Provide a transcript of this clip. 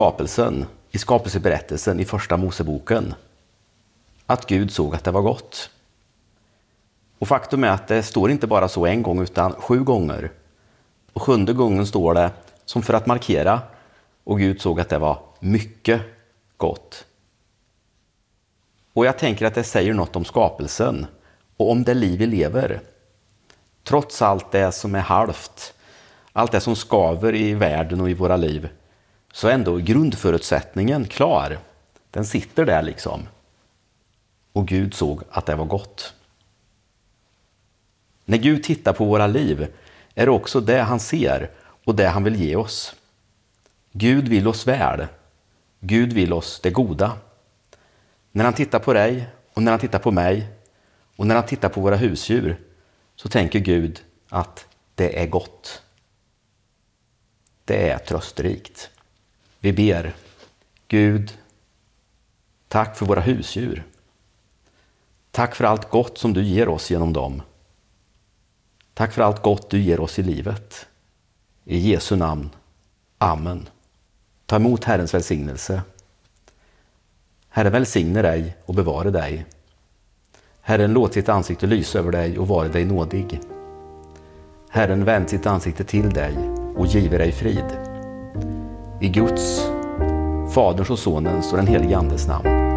skapelsen, i skapelseberättelsen i första Moseboken, att Gud såg att det var gott. Och faktum är att det står inte bara så en gång utan 7 gånger. Och 7:e gången står det som för att markera, och Gud såg att det var mycket gott. Och jag tänker att det säger något om skapelsen och om det liv vi lever. Trots allt det som är halvt, allt det som skaver i världen och i våra liv, så är ändå grundförutsättningen klar. Den sitter där liksom. Och Gud såg att det var gott. När Gud tittar på våra liv är det också det han ser och det han vill ge oss. Gud vill oss väl. Gud vill oss det goda. När han tittar på dig och när han tittar på mig och när han tittar på våra husdjur, så tänker Gud att det är gott. Det är trösterikt. Vi ber: Gud, tack för våra husdjur. Tack för allt gott som du ger oss genom dem. Tack för allt gott du ger oss i livet. I Jesu namn. Amen. Ta emot Herrens välsignelse. Herren välsigne dig och bevare dig. Herren låt sitt ansikte lysa över dig och vare dig nådig. Herren vänd sitt ansikte till dig och give dig frid. I Guds, Faderns och Sonens och den helige Andes namn.